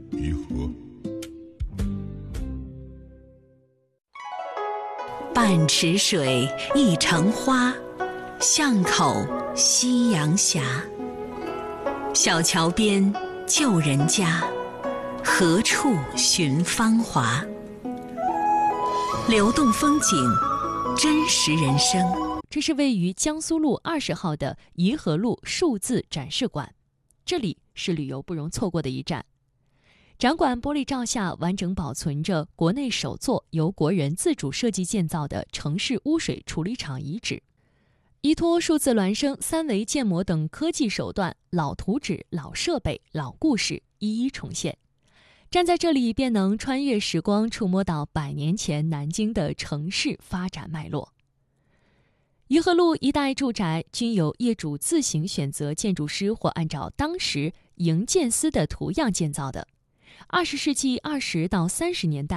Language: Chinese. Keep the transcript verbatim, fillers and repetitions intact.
颐和。 半池水一城花，巷口夕阳斜。小桥边旧人家，何处寻芳华？流动风景，真实人生。 这是位于江苏路二十号的颐和路数字展示馆，这里是旅游不容错过的一站。展馆玻璃罩下完整保存着国内首座由国人自主设计建造的城市污水处理厂遗址，依托数字孪生、三维建模等科技手段，老图纸、老设备、老故事一一重现。站在这里便能穿越时光，触摸到百年前南京的城市发展脉络。颐和路一带住宅均由业主自行选择建筑师或按照当时营建司的图样建造的。二十世纪二十到三十年代